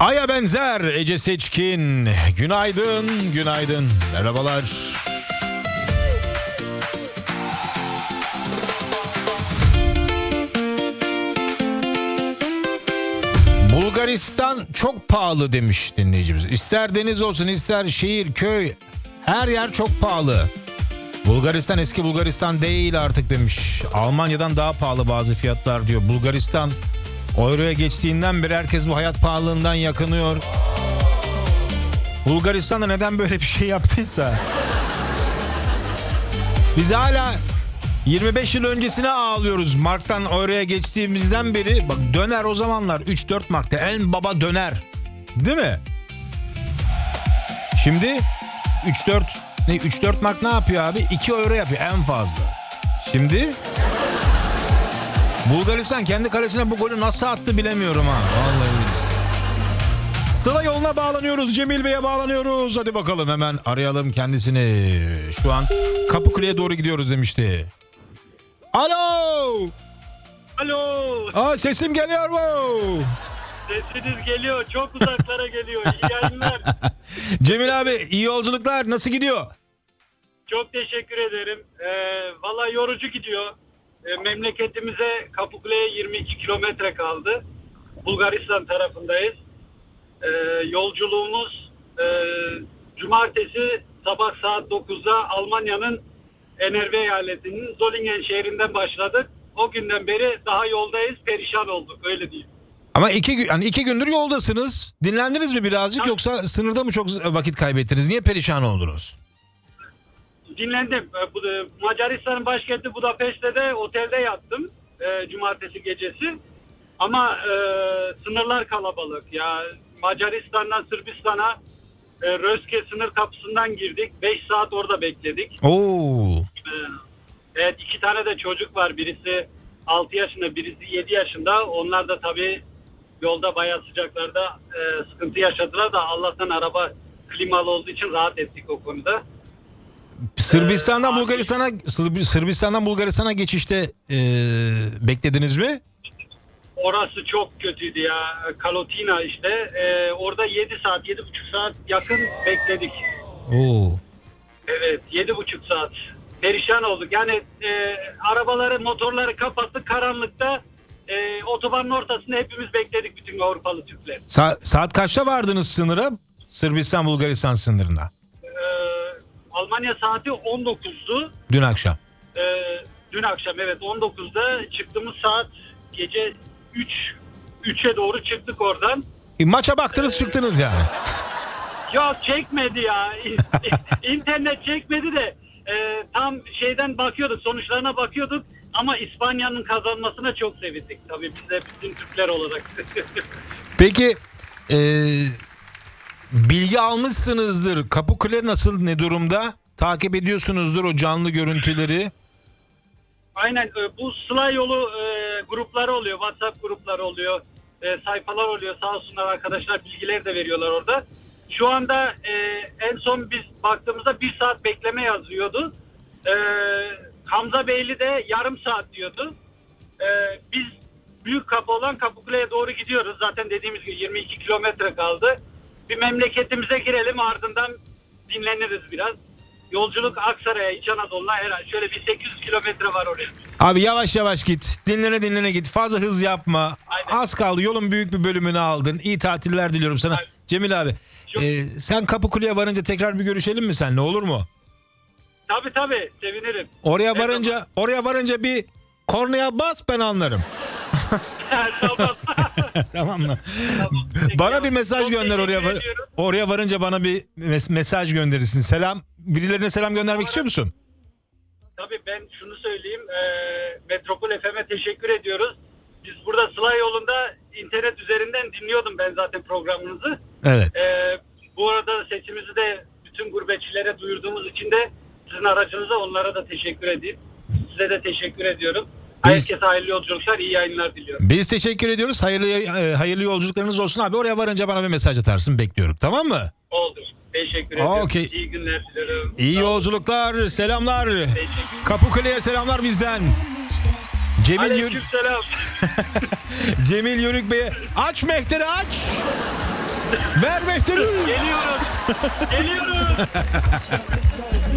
Aya benzer Ece Seçkin. Günaydın, günaydın. Merhabalar. Bulgaristan çok pahalı demiş dinleyicimiz. İster deniz olsun, ister şehir, köy, her yer çok pahalı. Bulgaristan eski Bulgaristan değil artık demiş. Almanya'dan daha pahalı bazı fiyatlar diyor. Bulgaristan euroya geçtiğinden beri herkes bu hayat pahalılığından yakınıyor. Bulgaristan'da neden böyle bir şey yaptıysa. Biz hala 25 yıl öncesine ağlıyoruz. Mark'tan euroya geçtiğimizden beri. Bak döner o zamanlar 3-4 markta en baba döner. Değil mi? Şimdi 3-4 mark ne yapıyor abi? 2 euro yapıyor en fazla. Şimdi Bulgaristan kendi kalesine bu golü nasıl attı bilemiyorum ha. Vallahi. Sıla yoluna bağlanıyoruz. Cemil Bey'e bağlanıyoruz. Hadi bakalım hemen arayalım kendisini. Şu an Kapıkule'ye doğru gidiyoruz demişti. Alo. Alo. Sesim geliyor mu? Sesiniz geliyor. Çok uzaklara geliyor. İyi yayınlar. Cemil abi iyi yolculuklar. Nasıl gidiyor? Çok teşekkür ederim. Valla yorucu gidiyor. Memleketimize Kapıkule'ye 22 kilometre kaldı. Bulgaristan tarafındayız. Yolculuğumuz cumartesi sabah saat 9'da Almanya'nın Enerve eyaletinin Solingen şehrinden başladık. O günden beri daha yoldayız. Perişan olduk. Öyle diyeyim. Ama iki gündür yoldasınız. Dinlendiniz mi birazcık yoksa sınırda mı çok vakit kaybettiniz? Niye perişan oldunuz? Dinlendim. Macaristan'ın başkenti Budapeşte'de de otelde yattım. Cumartesi gecesi. Ama sınırlar kalabalık. Ya Macaristan'dan Sırbistan'a Röske sınır kapısından girdik. 5 saat orada bekledik. Oo. Evet, 2 tane de çocuk var. Birisi 6 yaşında, birisi 7 yaşında. Onlar da tabii yolda bayağı sıcaklarda sıkıntı yaşadılar da Allah'tan araba klimalı olduğu için rahat ettik o konuda. Sırbistan'dan Bulgaristan'a geçişte beklediniz mi? Orası çok kötüydü ya. Kalotina işte. Orada 7 saat, 7,5 saat yakın bekledik. Oo. Evet, 7,5 saat. Perişan olduk. Yani arabaları, motorları kapattık karanlıkta. Otobanın ortasında hepimiz bekledik, bütün Avrupalı Türkler. Saat kaçta vardınız sınıra? Sırbistan-Bulgaristan sınırına. Almanya saati 19'du. Dün akşam. Dün akşam evet 19'da çıktığımız saat gece 3'e doğru çıktık oradan. Maça baktınız çıktınız yani. Yok çekmedi ya. İnternet çekmedi de tam şeyden bakıyorduk, sonuçlarına bakıyorduk. Ama İspanya'nın kazanmasına çok sevindik. Tabii biz de bütün Türkler olarak. Peki bilgi almışsınızdır. Kapıkule nasıl, ne durumda? Takip ediyorsunuzdur o canlı görüntüleri. Aynen, bu Sıla yolu grupları oluyor. WhatsApp grupları oluyor. Sayfalar oluyor. Sağ olsunlar arkadaşlar, bilgileri de veriyorlar orada. Şu anda en son biz baktığımızda 1 saat bekleme yazıyordu. Hamza Beyli de yarım saat diyordu. Biz büyük kapı olan Kapıkule'ye doğru gidiyoruz. Zaten dediğimiz gibi 22 kilometre kaldı. Bir memleketimize girelim, ardından dinleniriz biraz. Yolculuk Aksaray'a, İç Anadolu'na herhalde şöyle bir 800 kilometre var oraya. Abi yavaş yavaş git. Dinlene git. Fazla hız yapma. Aynen. Az kaldı. Yolun büyük bir bölümünü aldın. İyi tatiller diliyorum sana. Aynen. Cemil abi sen Kapıkule'ye varınca tekrar bir görüşelim mi seninle, olur mu? Tabii sevinirim. Oraya varınca bir kornaya bas, ben anlarım. Tamam. Tamam mı? Bana bir mesaj gönder oraya varınca bana bir mesaj gönderirsin. Selam. Birilerine selam göndermek istiyor musun? Tabii ben şunu söyleyeyim. Metropol FM'e teşekkür ediyoruz. Biz burada Sıla yolunda internet üzerinden dinliyordum ben zaten programınızı. Evet. Bu arada sesimizi de bütün gurbetçilere duyurduğumuz için de sizin aracınıza onlara da teşekkür edeyim. Size de teşekkür ediyorum. Herkese hayırlı yolculuklar, iyi yayınlar diliyorum. Biz teşekkür ediyoruz. Hayırlı yolculuklarınız olsun abi. Oraya varınca bana bir mesaj atarsın. Bekliyorum. Tamam mı? Oldu. Teşekkür ediyorum. Okay. İyi günler diliyorum. İyi yolculuklar. Selamlar. Kapıkule'ye selamlar bizden. Aleykümselam. Cemil Yörük Bey'e aç Mehter'i aç. Ver mehteri. Geliyoruz. Geliyoruz.